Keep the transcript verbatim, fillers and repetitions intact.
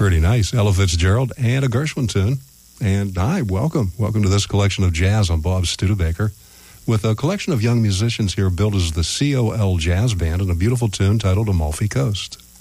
Pretty nice. Ella Fitzgerald and a Gershwin tune. And hi, welcome. Welcome to this collection of jazz on Bob Studebaker with a collection of young musicians here billed as the C O L Jazz Band and a beautiful tune titled Amalfi Coast.